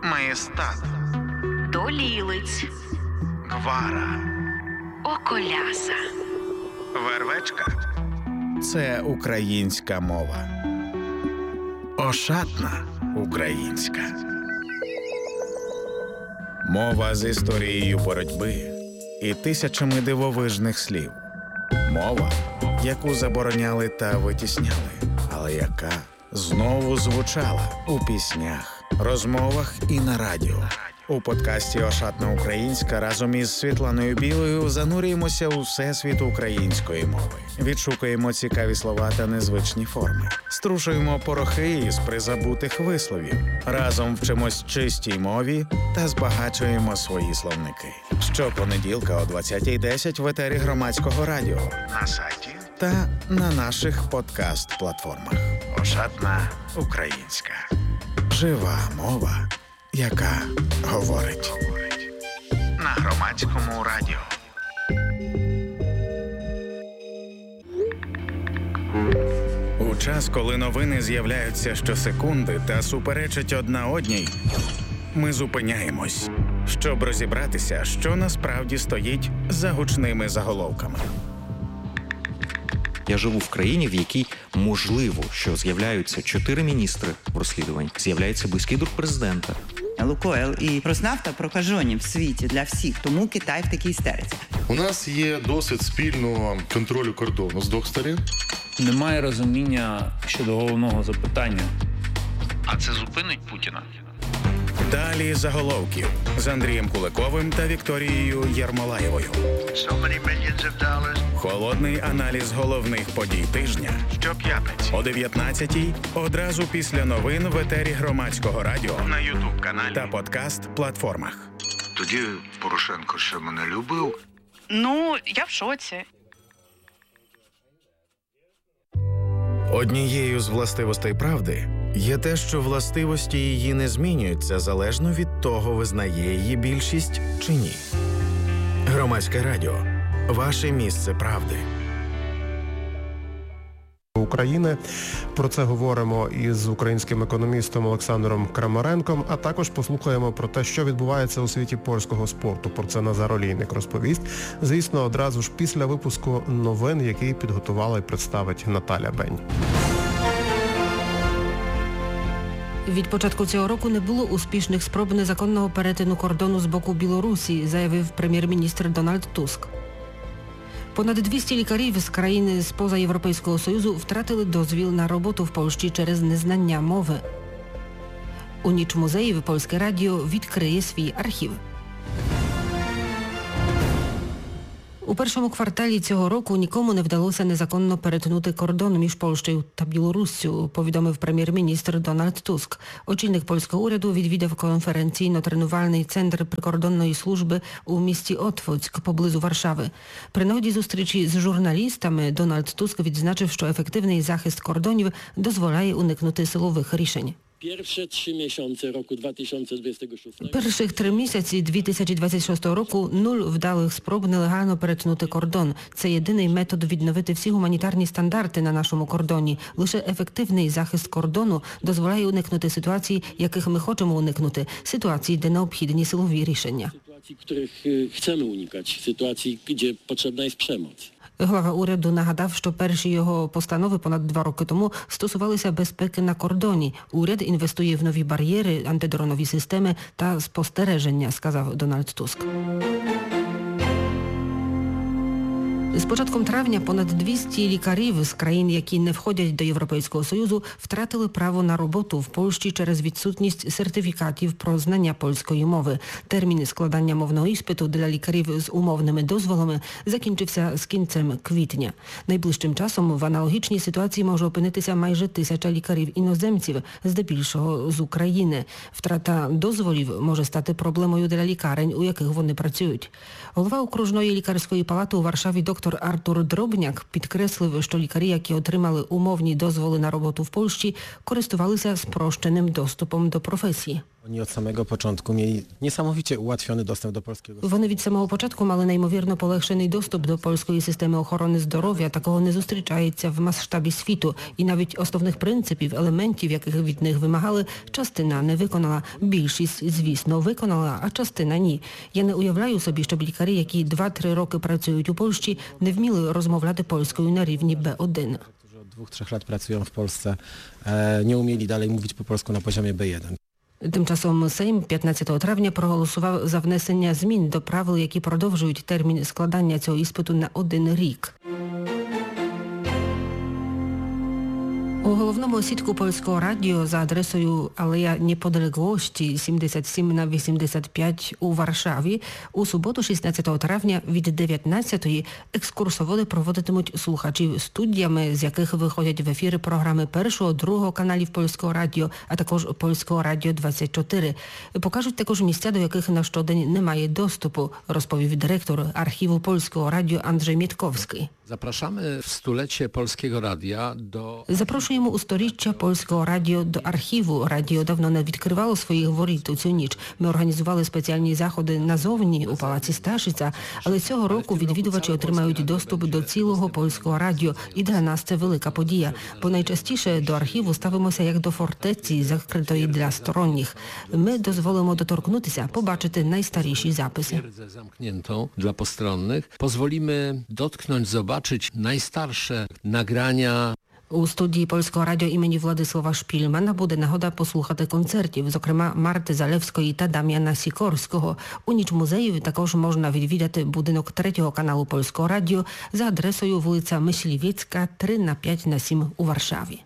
Маєстат, Долілиць, Гвара, Околяса. Вервечка – це українська мова. Ошатна українська. Мова з історією боротьби і тисячами дивовижних слів. Мова, яку забороняли та витісняли, але яка знову звучала у піснях, розмовах і на радіо. У подкасті «Ошатна українська» разом із Світланою Білою занурюємося у всесвіт української мови. Відшукуємо цікаві слова та незвичні форми. Струшуємо порохи із призабутих висловів. Разом вчимось чистій мові та збагачуємо свої словники. Щопонеділка о 20:10 в етері Громадського радіо, на сайті та на наших подкаст-платформах. «Ошатна українська». Жива мова, яка говорить. На Громадському радіо. У час, коли новини з'являються щосекунди та суперечать одна одній, ми зупиняємось, щоб розібратися, що насправді стоїть за гучними заголовками. Я живу в країні, в якій можливо, що з'являються 4 міністри в розслідуванні, з'являється близький друг президента. Лукойл і Роснафта прокажені в світі для всіх, тому Китай в такій істериці. У нас є досвід спільного контролю кордону з двох сторін. Немає розуміння щодо головного запитання. А це зупинить Путіна? Далі заголовків з Андрієм Куликовим та Вікторією Єрмолаєвою. Холодний аналіз головних подій тижня. Щоп'ятниці о 19:00 одразу після новин в етері Громадського радіо, на YouTube-каналі та подкаст-платформах. Тоді Порошенко ще мене любив. Ну, я в шоці. Однією з властивостей правди є те, що властивості її не змінюються залежно від того, визнає її більшість чи ні. Громадське радіо. Ваше місце правди. України. Про це говоримо із українським економістом Олександром Крамаренком, а також послухаємо про те, що відбувається у світі польського спорту. Про це Назар Олійник розповість. Звісно, одразу ж після випуску новин, який підготувала і представить Наталя Бень. Від початку цього року не було успішних спроб незаконного перетину кордону з боку Білорусі, заявив прем'єр-міністр Дональд Туск. Понад 200 лікарів з країни з-поза Європейського Союзу втратили дозвіл на роботу в Польщі через незнання мови. У ніч музеїв Польське радіо відкриє свій архів. У першому кварталі цього року нікому не вдалося незаконно перетнути кордон між Польщею та Білоруссю, повідомив прем'єр-міністр Дональд Туск. Очільник польського уряду відвідав конференційно-тренувальний центр прикордонної служби у місті Отвоцьк поблизу Варшави. При нагоді зустрічі з журналістами Дональд Туск відзначив, що ефективний захист кордонів дозволяє уникнути силових рішень. Перших 3 місяці 2026 року 0 вдалих спроб нелегально перетнути кордон. Це єдиний метод відновити всі гуманітарні стандарти на нашому кордоні. Лише ефективний захист кордону дозволяє уникнути ситуацій, яких ми хочемо уникнути. Ситуацій, де необхідні силові рішення. Ситуацій, яких хочемо уникати. Ситуацій, де потрібна є прzemoc. Глава уряду нагадав, що перші його постанови понад 2 роки тому стосувалися безпеки на кордоні. Уряд інвестує в нові бар'єри, антидронові системи та спостереження, сказав Дональд Туск. З початком травня понад 200 лікарів з країн, які не входять до Європейського Союзу, втратили право на роботу в Польщі через відсутність сертифікатів про знання польської мови. Термін складання мовного іспиту для лікарів з умовними дозволами закінчився з кінцем квітня. Найближчим часом в аналогічній ситуації може опинитися майже 1000 лікарів-іноземців, здебільшого з України. Втрата дозволів може стати проблемою для лікарень, у яких вони працюють. Голова окружної лікарської палати у Варшаві доктор Артур Дробняк підкреслив, що лікарі, які отримали умовні дозволи на роботу в Польщі, користувалися спрощеним доступом до професії. Oni od samego początku mieli niesamowicie ułatwiony dostęp do polskiego. Вони від самого початку мали неймовірно полегшений доступ до польської системи охорони здоров'я. Такого не зустрічається в масштабі світу. І навіть основних принципів, елементів, яких від них вимагали, частина не виконала. Більшість, звісно, виконала, а частина ні. Я не уявляю собі, щоб лікарі, які 2-3 роки працюють у Польщі, не вміли розмовляти польською на рівні B1. Którzy od 2-3 lat pracują w Polsce, nie umieli dalej mówić po polsku na poziomie B1. Тим часом Сейм 15 травня проголосував за внесення змін до правил, які продовжують термін складання цього іспиту на 1 рік. У головному осідку Польського радіо за адресою Алея Niepodległości 77/85 у Варшаві у суботу 16 травня від 19-ї екскурсоводи проводитимуть слухачів студіями, з яких виходять в ефіри програми Першого, Другого каналів Польського радіо, а також Польського радіо 24. Покажуть також місця, до яких на щодень немає доступу, розповів директор архіву Польського радіо Andrzej Mietkowski. Zapraszamy w stulecie Polskiego Radia do... Запрошуємо у сторіччя Польського радіо до архіву. Радіо давно не відкривало своїх воріт у цю ніч. Ми організували спеціальні заходи назовні у Палаці Сташиця, але цього року відвідувачі отримають доступ до цілого Польського радіо. І для нас це велика подія, бо найчастіше до архіву ставимося як до фортеці, закритої для сторонніх. Ми дозволимо доторкнутися, побачити найстаріші записи. Zamkniętą dla postronnych. Pozwolimy dotknąć, zobaczyć najstarsze nagrania. У студії Польського радіо імені Владислава Шпільмана буде нагода послухати концертів, зокрема Марти Залевської та Дам'яна Сікорського. У ніч музеїв також можна відвідати будинок 3-го каналу Польського радіо за адресою вулиця Мислівецька, 3/5/7 у Варшаві.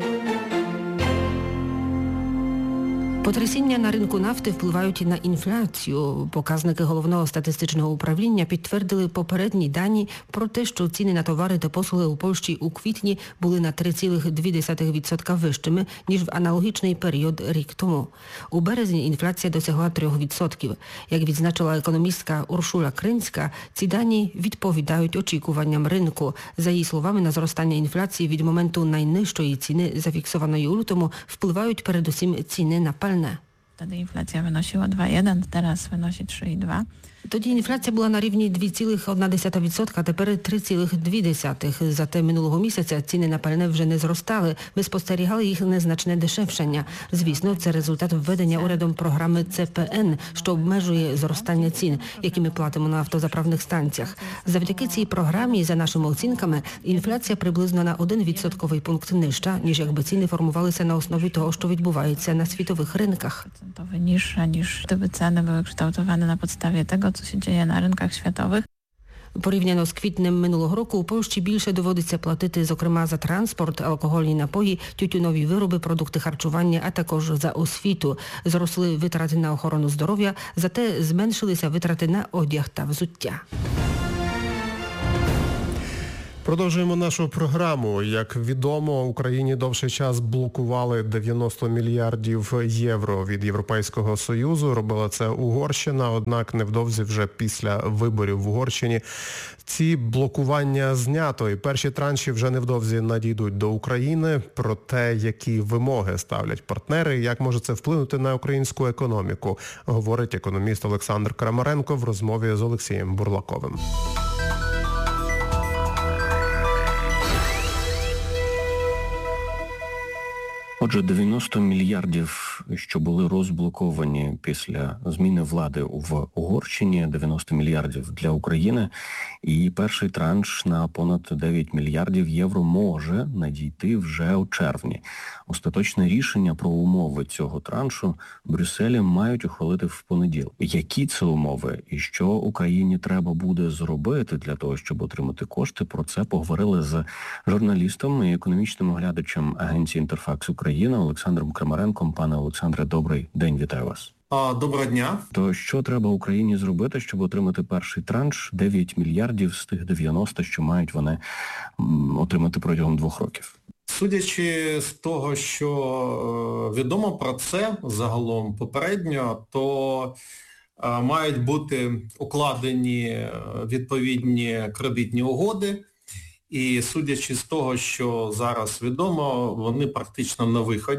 Потрясіння на ринку нафти впливають на інфляцію. Показники Головного статистичного управління підтвердили попередні дані про те, що ціни на товари та послуги у Польщі у квітні були на 3,2% вищими, ніж в аналогічний період рік тому. У березні інфляція досягла 3%. Як відзначила економістка Уршула Кринська, ці дані відповідають очікуванням ринку. За її словами, на зростання інфляції від моменту найнижчої ціни, зафіксованої у лютому, впливають передусім ціни на пальне. Wtedy inflacja wynosiła 2,1, teraz wynosi 3,2. Тоді інфляція була на рівні 2,1%, а тепер 3,2%. Зате минулого місяця ціни на пальне вже не зростали. Ми спостерігали їх незначне дешевшання. Звісно, це результат введення урядом програми ЦПН, що обмежує зростання цін, які ми платимо на автозаправних станціях. Завдяки цій програмі, за нашими оцінками, інфляція приблизно на 1 відсотковий пункт нижча, ніж якби ціни формувалися на основі того, що відбувається на світових ринках. Niższa niż gdyby ceny były kształtowane na podstawie tego, co się dzieje na rynkach światowych. Порівняно з квітнем минулого року у Польщі більше доводиться платити, зокрема, за транспорт, алкогольні напої, тютюнові вироби, продукти харчування, а також за освіту. Зросли витрати на охорону здоров'я, зате зменшилися витрати на одяг та взуття. Продовжуємо нашу програму. Як відомо, Україні довший час блокували 90 мільярдів євро від Європейського Союзу. Робила це Угорщина, однак невдовзі вже після виборів в Угорщині ці блокування знято і перші транші вже невдовзі надійдуть до України. Про те, які вимоги ставлять партнери, як може це вплинути на українську економіку, говорить економіст Олександр Крамаренко в розмові з Олексієм Бурлаковим. Отже, 90 мільярдів, що були розблоковані після зміни влади в Угорщині, 90 мільярдів для України, і перший транш на понад 9 мільярдів євро може надійти вже у червні. Остаточне рішення про умови цього траншу в Брюсселі мають ухвалити в понеділок. Які це умови і що Україні треба буде зробити для того, щоб отримати кошти, про це поговорили з журналістом і економічним оглядачем агенції «Інтерфакс Україна» Олександром Крамаренком. Пане Олександре, добрий день, вітаю вас. Доброго дня. То що треба Україні зробити, щоб отримати перший транш, 9 мільярдів з тих 90, що мають вони отримати протягом 2 років? Судячи з того, що відомо про це загалом попередньо, то мають бути укладені відповідні кредитні угоди. І судячи з того, що зараз відомо, вони практично на виході.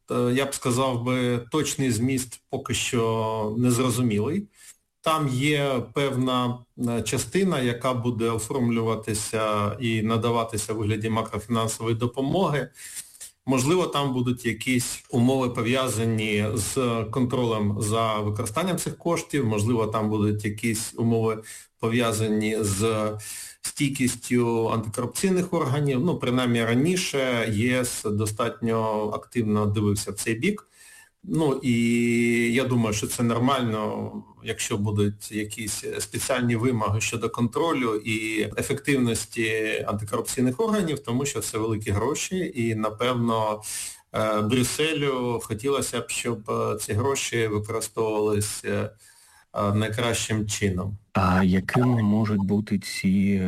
я б сказав би, точний зміст поки що незрозумілий. Там є певна частина, яка буде оформлюватися і надаватися у вигляді макрофінансової допомоги. Можливо, там будуть якісь умови пов'язані з контролем за використанням цих коштів, можливо, там будуть якісь умови пов'язані з стійкістю антикорупційних органів. Ну, принаймні раніше ЄС достатньо активно дивився в цей бік. Ну і я думаю, що це нормально, якщо будуть якісь спеціальні вимоги щодо контролю і ефективності антикорупційних органів, тому що це великі гроші і, напевно, Брюсселю хотілося б, щоб ці гроші використовувалися найкращим чином. А якими можуть бути ці,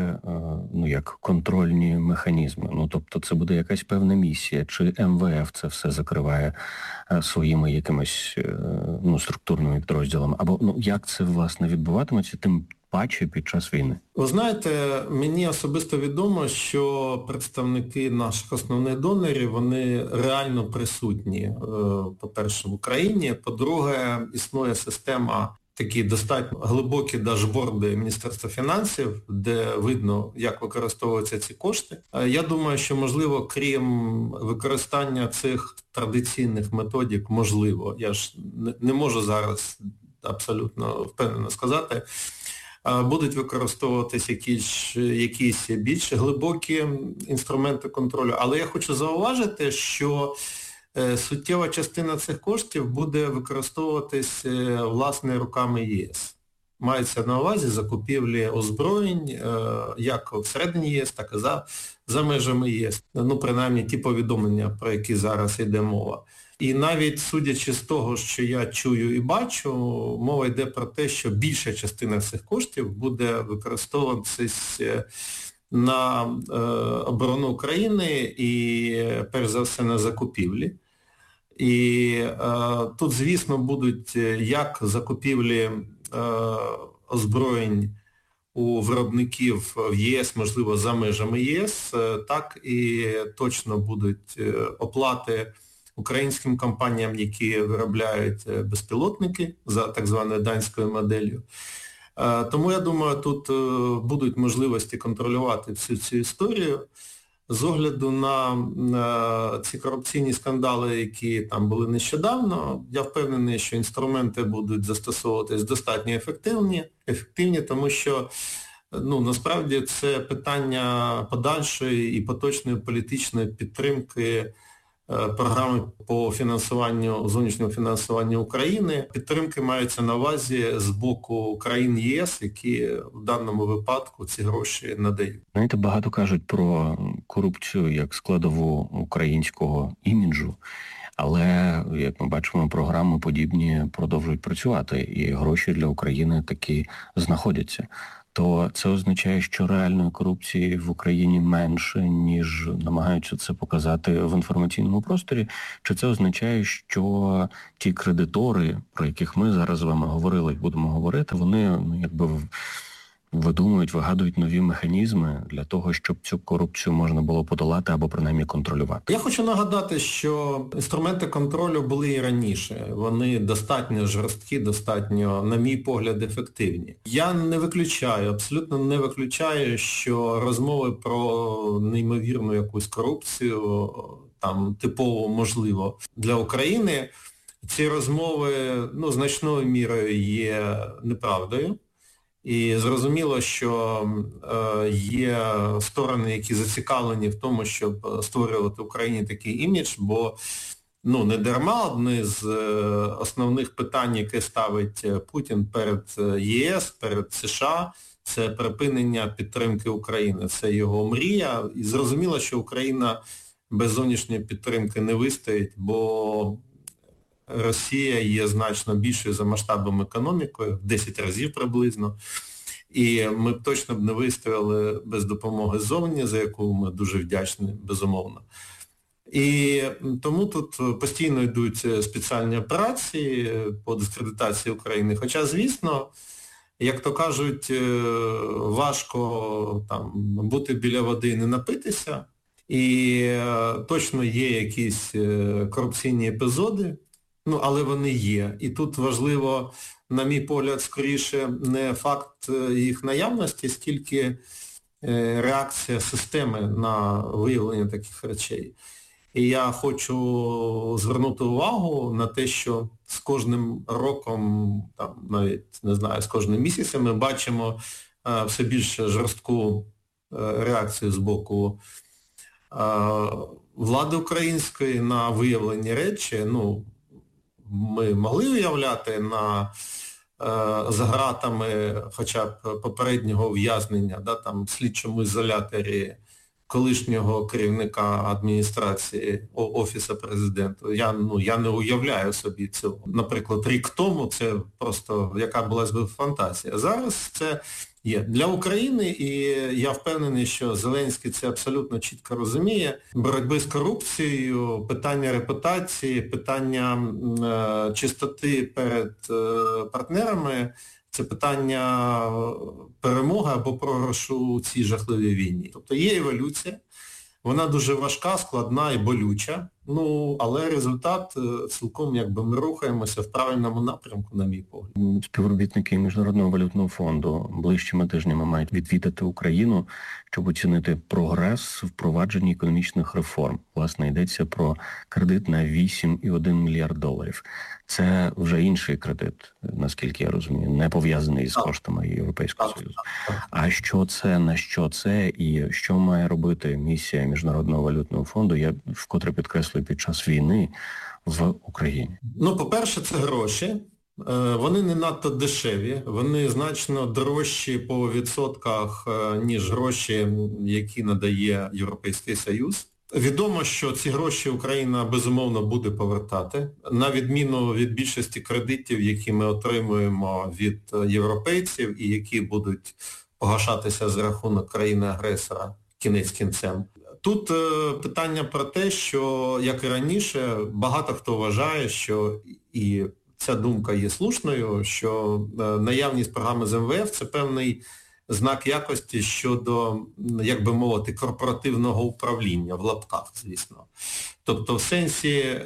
контрольні механізми? Тобто це буде якась певна місія, чи МВФ це все закриває своїми якимись структурними підрозділами? Або як це, власне, відбуватиметься, тим паче під час війни? Ви знаєте, мені особисто відомо, що представники наших основних донорів, вони реально присутні, по-перше, в Україні, по-друге, існує система, такі достатньо глибокі дашборди Міністерства фінансів, де видно, як використовуються ці кошти. Я думаю, що, можливо, крім використання цих традиційних методик, можливо, я ж не можу зараз абсолютно впевнено сказати, будуть використовуватись якісь більш глибокі інструменти контролю. Але я хочу зауважити, що суттєва частина цих коштів буде використовуватись, власне, руками ЄС. Мається на увазі закупівлі озброєнь, як всередині ЄС, так і за межами ЄС. Принаймні ті повідомлення, про які зараз йде мова. І навіть судячи з того, що я чую і бачу, мова йде про те, що більша частина цих коштів буде використовуватись на оборону України і, перш за все, на закупівлі. І тут, звісно, будуть як закупівлі озброєнь у виробників в ЄС, можливо, за межами ЄС, так і точно будуть оплати українським компаніям, які виробляють безпілотники за так званою данською моделлю. Тому, я думаю, тут будуть можливості контролювати всю цю історію. З огляду на ці корупційні скандали, які там були нещодавно, я впевнений, що інструменти будуть застосовуватись достатньо ефективні, тому що насправді це питання подальшої і поточної політичної підтримки програми по фінансуванню, зовнішнього фінансування України. Підтримки маються на увазі з боку країн ЄС, які в даному випадку ці гроші надають. Знаєте, багато кажуть про корупцію як складову українського іміджу, але, як ми бачимо, програми подібні продовжують працювати, і гроші для України таки знаходяться. То це означає, що реальної корупції в Україні менше, ніж намагаються це показати в інформаційному просторі? Чи це означає, що ті кредитори, про яких ми зараз з вами говорили і будемо говорити, вони видумують, вигадують нові механізми для того, щоб цю корупцію можна було подолати або принаймні контролювати? Я хочу нагадати, що інструменти контролю були і раніше. Вони достатньо жорсткі, достатньо, на мій погляд, ефективні. Я не виключаю, абсолютно не виключаю, що розмови про неймовірну якусь корупцію, там типово можливо для України, ці розмови, значною мірою є неправдою. І зрозуміло, що є сторони, які зацікавлені в тому, щоб створювати в Україні такий імідж, бо не дарма одне з основних питань, яке ставить Путін перед ЄС, перед США, це припинення підтримки України. Це його мрія. І зрозуміло, що Україна без зовнішньої підтримки не вистоїть, бо Росія є значно більшою за масштабом економікою, в 10 разів приблизно. І ми б точно не вистояли без допомоги ззовні, за яку ми дуже вдячні, безумовно. І тому тут постійно йдуть спеціальні операції по дискредитації України. Хоча, звісно, як то кажуть, важко бути біля води і не напитися. І точно є якісь корупційні епізоди, але вони є. І тут важливо, на мій погляд, скоріше не факт їх наявності, скільки реакція системи на виявлення таких речей. І я хочу звернути увагу на те, що з кожним роком, навіть, не знаю, з кожним місяцем ми бачимо все більш жорстку реакцію з боку влади української на виявлені речі. Ми могли уявляти за ґратами хоча б попереднього ув'язнення, в слідчому ізоляторі колишнього керівника адміністрації Офісу Президента. Я не уявляю собі цього. Наприклад, рік тому це просто яка була б фантазія. Зараз це є. Для України, і я впевнений, що Зеленський це абсолютно чітко розуміє, боротьби з корупцією, питання репутації, питання чистоти перед партнерами, це питання перемоги або програшу у цій жахливій війні. Тобто є еволюція, вона дуже важка, складна і болюча, але результат цілком ми рухаємося в правильному напрямку, на мій погляд. Співробітники Міжнародного валютного фонду ближчими тижнями мають відвідати Україну, щоб оцінити прогрес в впровадженні економічних реформ. Власне, йдеться про кредит на 8,1 мільярд доларів. Це вже інший кредит, наскільки я розумію, не пов'язаний з коштами Європейського Союзу. А що це, на що це і що має робити місія Міжнародного валютного фонду, я вкотре підкреслюю, під час війни в Україні? По-перше, це гроші. Вони не надто дешеві, вони значно дорожчі по відсотках, ніж гроші, які надає Європейський Союз. Відомо, що ці гроші Україна, безумовно, буде повертати, на відміну від більшості кредитів, які ми отримуємо від європейців і які будуть погашатися за рахунок країни-агресора кінець кінцем. Тут питання про те, що, як і раніше, багато хто вважає, що, і ця думка є слушною, що наявність програми з МВФ – це певний знак якості щодо, як би мовити, корпоративного управління, в лапках, звісно. Тобто в сенсі,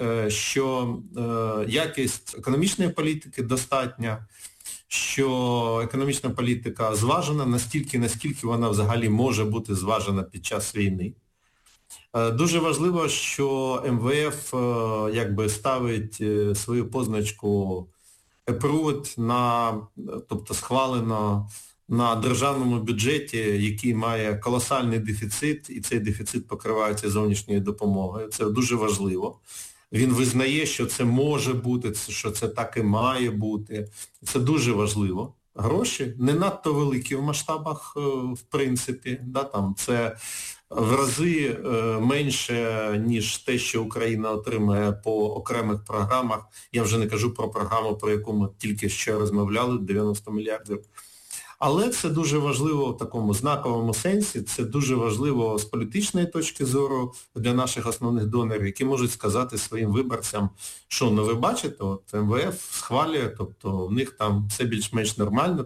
що якість економічної політики достатня, що економічна політика зважена настільки, наскільки вона взагалі може бути зважена під час війни. Дуже важливо, що МВФ ставить свою позначку approved тобто схвалено на державному бюджеті, який має колосальний дефіцит, і цей дефіцит покривається зовнішньою допомогою. Це дуже важливо. Він визнає, що це може бути, що це так і має бути. Це дуже важливо. Гроші не надто великі в масштабах, в принципі. Це в рази менше, ніж те, що Україна отримує по окремих програмах. Я вже не кажу про програму, про яку ми тільки що розмовляли, 90 мільярдів. Але це дуже важливо в такому знаковому сенсі, це дуже важливо з політичної точки зору для наших основних донорів, які можуть сказати своїм виборцям, що, ви бачите, МВФ схвалює, тобто в них там все більш-менш нормально,